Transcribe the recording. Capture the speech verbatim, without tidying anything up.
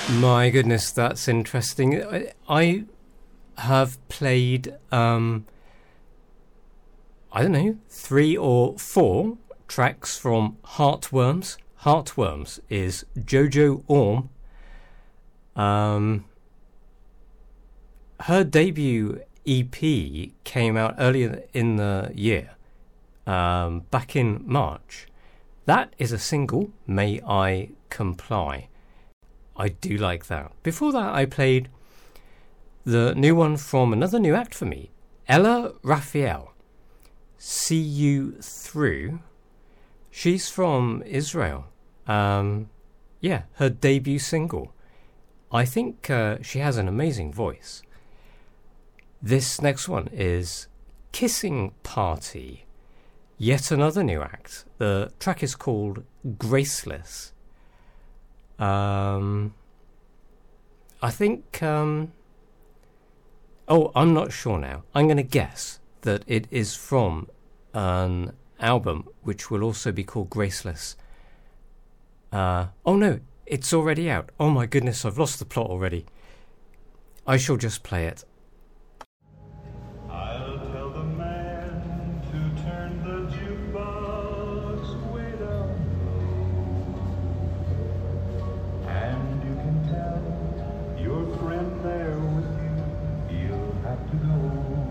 My goodness, that's interesting. I, I have played, um, I don't know, three or four tracks from Heartworms. Heartworms is Jojo Orm. Um, her debut E P came out earlier in the year, um, back in March. That is a single, May I Comply. I do like that. Before that, I played the new one from another new act for me, Ella Raphael, See You Through. She's from Israel. Um, yeah, her debut single. I think uh, she has an amazing voice. This next one is Kissing Party, yet another new act. The track is called Graceless. Um, I think, um, oh, I'm not sure now. I'm going to guess that it is from an album which will also be called Graceless. Uh, oh no, it's already out. Oh my goodness, I've lost the plot already. I shall just play it